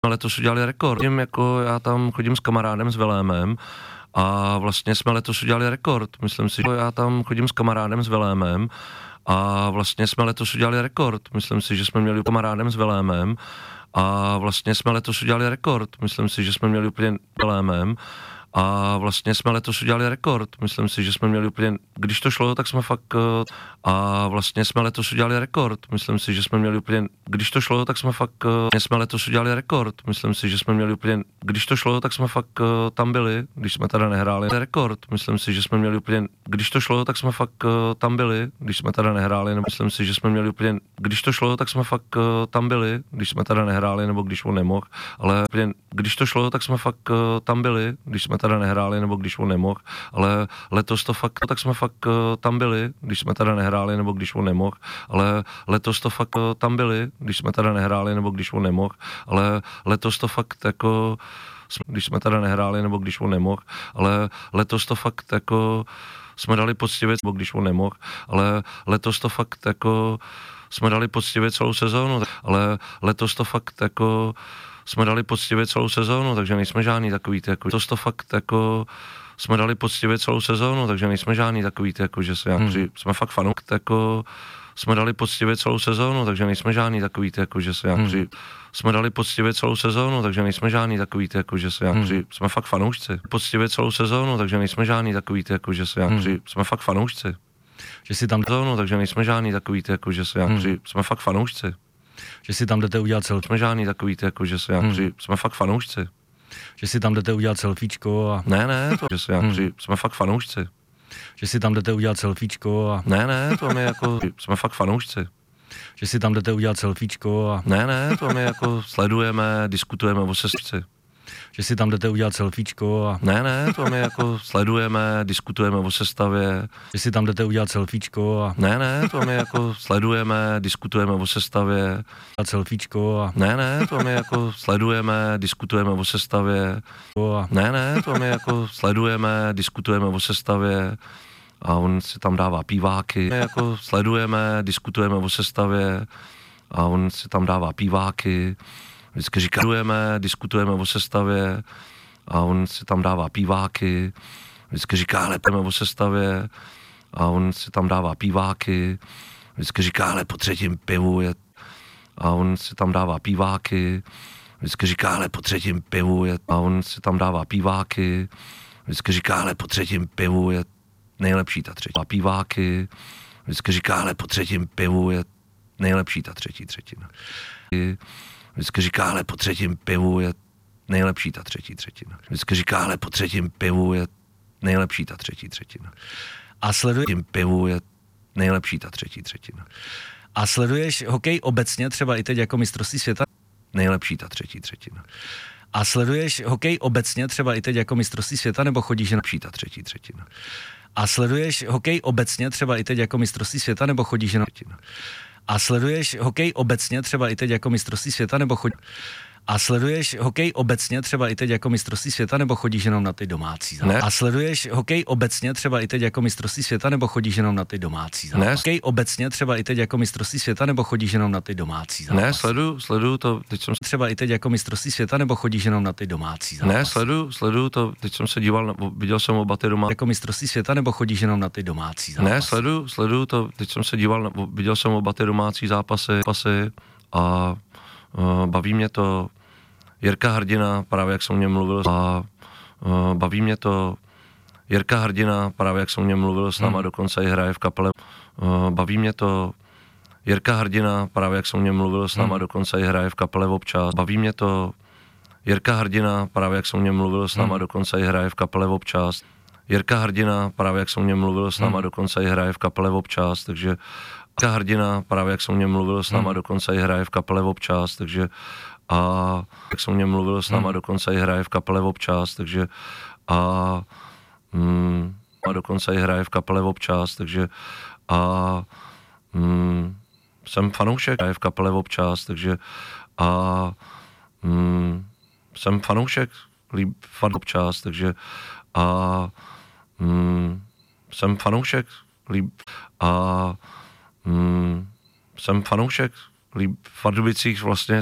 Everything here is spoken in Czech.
Letos udělali rekord. Já tam chodím s kamarádem, s Vilémem a vlastně jsme letos udělali rekord. Myslím si, že já tam chodím s kamarádem, s Vilémem a vlastně jsme letos udělali rekord. Myslím si, že jsme měli kamarádem s Vilémem a vlastně jsme letos udělali rekord. Myslím si, že jsme měli úplně Vilémem a vlastně jsme letos udělali rekord. Myslím si, že jsme měli úplně, když to šlo, tak jsme fakt a vlastně jsme letos udělali rekord. Myslím si, že jsme měli úplně, když to šlo, tak jsme fakt jsme letos udělali rekord. Myslím si, že jsme měli úplně, když to šlo, tak jsme fakt tam byli, když jsme teda nehráli rekord. Myslím si, že jsme měli úplně, když to šlo, tak jsme fakt tam byli, když jsme teda nehráli, nebo myslím si, že jsme měli úplně, když to šlo, tak jsme fakt tam byli, když jsme teda nehráli, nebo když on nemohl, ale když to šlo, tak jsme fakt tam byli, když jsme teda nehráli, nebo když on nemohl, ale letos to fakt, tak jsme fakt tam byli, když jsme teda nehráli, nebo když on nemohl, ale letos to fakt tam byli, když jsme teda nehráli, nebo když on nemohl, ale letos to fakt jako, když jsme teda nehráli, nebo když on nemohl, ale letos to fakt jako jsme dali poctivě, nebo když on nemohl, ale letos to fakt jako jsme dali poctivě celou sezónu, ale letos to fakt jako jsme dali poctivě celou sezónu, takže nejsme žádný takový, jako to fakt jako jsme dali poctivě celou sezónu, takže nejsme žádný takový, jako že jsme fakt fanoušci, jako jsme dali poctivě celou sezónu, takže nejsme žádný takový, jako že jsme dali poctivě celou sezónu, takže nejsme žádný takový, jako že jsme fakt fanoušci. Poctivě celou sezónu, takže nejsme žádný takový, jako že jsme fakt fanoušci. Že si tam sezónu, takže nejsme žádný takový, jako že jsme fakt fanoušci. Že si tam jdete udělat selfie. Jsme žádný takový, jako že jsme fakt fanoušci. Že si tam jdete udělat selfiečko a... Ne, to, že jsme fakt fanoušci. Že si tam jdete udělat selfiečko a... Ne, to my jako, jsme fakt fanoušci. Že si tam jdete udělat selfiečko a... Ne, to my jako sledujeme, diskutujeme o sestři. Že si tam jdete udělat selfiečko a... Ne, to my jako sledujeme, diskutujeme o sestavě. Že si tam jdete udělat selfiečko a... Ne, to my jako sledujeme, diskutujeme o sestavě. Selfiečko a... Ne, to my jako sledujeme, diskutujeme o sestavě. Ne, to my jako sledujeme, diskutujeme o sestavě. A on si tam dává píváky. My jako sledujeme, diskutujeme o sestavě. A on si tam dává píváky. Vždycky říkáme, diskutujeme o sestavě a on si tam dává píváky. Vždycky říká, lepeme o sestavě a on si tam dává píváky. Vždycky říká, ale po třetím pivu je a on si tam dává píváky. Vždycky říká, ale po třetím pivu je a on si tam dává píváky. Vždycky říká, ale po třetím pivu je nejlepší ta třetí. A píváky. Vždycky říká, ale po třetím pivu je nejlepší ta třetí třetina. Vždycky říká, ale po třetím pivu je nejlepší ta třetí třetina. Vždycky říká, ale po třetím pivu je nejlepší ta třetí třetina. A sleduješ pivu je nejlepší ta třetí třetina. A sleduješ hokej obecně, třeba i teď jako mistrovství světa? Nejlepší ta třetí třetina. A sleduješ hokej obecně, třeba i teď jako mistrovství světa, nebo chodíš jen... Nejlepší ta třetí třetina. A sleduješ hokej obecně, třeba i teď jako mistrovství světa, nebo chodíš jen... A sleduješ hokej obecně, třeba i teď jako mistrovství světa, nebo chodíš... A sleduješ hokej obecně, třeba i teď jako mistrovství světa, nebo chodíš jenom na ty domácí zápasy? Ne. A sleduješ hokej obecně, třeba i teď jako mistrovství světa, nebo chodíš jenom na ty domácí zápasy? Ne. Hokej obecně, třeba i teď jako mistrovství světa, nebo chodíš jenom na ty domácí zápasy? Ne, sleduju to, teď jsem... Třeba i teď jako mistrovství světa, nebo chodíš jenom na ty domácí zápasy? Ne, sleduju to, teď jsem se díval, viděl jsem oba ty domácí... Jako mistrovství světa, nebo chodíš jenom na ty domácí zápasy? Ne, sleduju to, teď jsem se díval, viděl jsem oba ty domácí zápasy a baví mě to. Jirka Hrdina, právě jak jsem o něm mluvil, a baví mě to. Jirka Hrdina, právě jak jsem o něm mluvil s náma, dokonce i hraje v kapele. Baví mě to. Jirka Hrdina, právě jak jsem o něm mluvil s náma, dokonce i hraje v kapele občas. Baví mě to. Jirka Hrdina, právě jak jsem o něm mluvil s náma, dokonce i hraje v kapele občas. Jirka Hrdina, právě jak jsem o něm mluvil s náma, dokonce i hraje v kapele občas, takže Jirka Hrdina, právě jak jsem o něm mluvil s náma, dokonce i hraje v kapele občas, takže a jak jsem o něm mluvil s náma, dokonce i hraje v kapele občas, takže a dokonce i hraje v kapele občas, takže a jsem fanoušek, hraje v kapele občas, takže a jsem fanoušek, fan občas, takže a jsem fanoušek, a jsem fanoušek, v Pardubicích vlastně